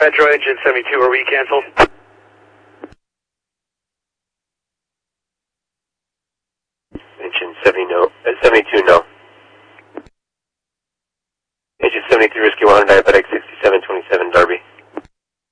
Metro engine 72, are we canceled? Engine 72, no. Engine 73, Whiskey 100, diabetic.